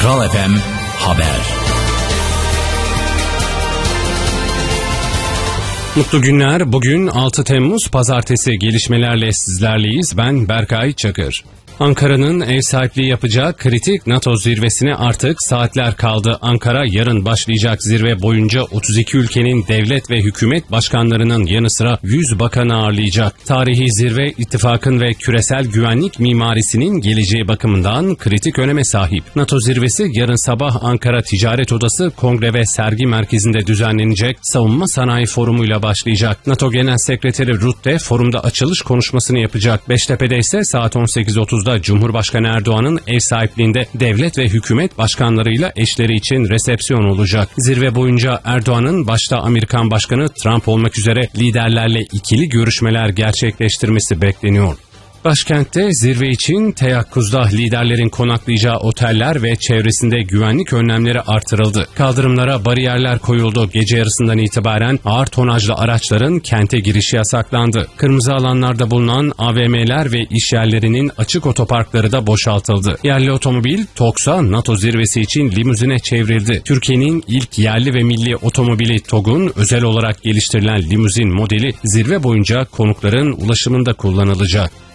Kral FM Haber. Mutlu günler. Bugün 6 Temmuz Pazartesi, gelişmelerle sizlerleyiz. Ben Berkay Çakır. Ankara'nın ev sahipliği yapacağı kritik NATO zirvesine artık saatler kaldı. Ankara yarın başlayacak zirve boyunca 32 ülkenin devlet ve hükümet başkanlarının yanı sıra 100 bakanı ağırlayacak. Tarihi zirve ittifakın ve küresel güvenlik mimarisinin geleceği bakımından kritik öneme sahip. NATO zirvesi yarın sabah Ankara Ticaret Odası Kongre ve Sergi Merkezi'nde düzenlenecek Savunma Sanayi Forumu'yla başlayacak. NATO Genel Sekreteri Rutte forumda açılış konuşmasını yapacak. Beştepe'de ise saat 18.30'da Cumhurbaşkanı Erdoğan'ın ev sahipliğinde devlet ve hükümet başkanlarıyla eşleri için resepsiyon olacak. Zirve boyunca Erdoğan'ın başta Amerikan Başkanı Trump olmak üzere liderlerle ikili görüşmeler gerçekleştirmesi bekleniyor. Başkentte zirve için teyakkuzda liderlerin konaklayacağı oteller ve çevresinde güvenlik önlemleri artırıldı. Kaldırımlara bariyerler koyuldu. Gece yarısından itibaren ağır tonajlı araçların kente girişi yasaklandı. Kırmızı alanlarda bulunan AVM'ler ve işyerlerinin açık otoparkları da boşaltıldı. Yerli otomobil TOGG'sa NATO zirvesi için limuzine çevrildi. Türkiye'nin ilk yerli ve milli otomobili TOGG'un özel olarak geliştirilen limuzin modeli zirve boyunca konukların ulaşımında kullanılacak.